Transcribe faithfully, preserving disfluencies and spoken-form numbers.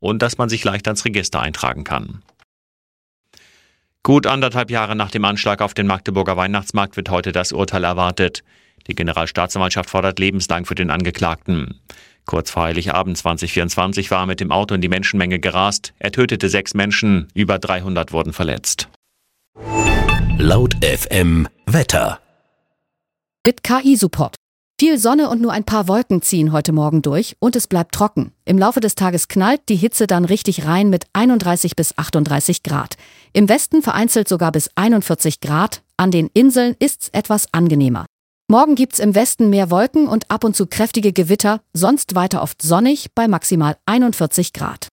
und dass man sich leicht ans Register eintragen kann. Gut anderthalb Jahre nach dem Anschlag auf den Magdeburger Weihnachtsmarkt wird heute das Urteil erwartet. Die Generalstaatsanwaltschaft fordert lebenslang für den Angeklagten. Kurz vor Heiligabend zwanzig vierundzwanzig war er mit dem Auto in die Menschenmenge gerast. Er tötete sechs Menschen, über dreihundert wurden verletzt. Laut F M Wetter. Mit K I-Support. Viel Sonne und nur ein paar Wolken ziehen heute Morgen durch und es bleibt trocken. Im Laufe des Tages knallt die Hitze dann richtig rein mit einunddreißig bis achtunddreißig Grad. Im Westen vereinzelt sogar bis einundvierzig Grad. An den Inseln ist's etwas angenehmer. Morgen gibt's im Westen mehr Wolken und ab und zu kräftige Gewitter, sonst weiter oft sonnig bei maximal einundvierzig Grad.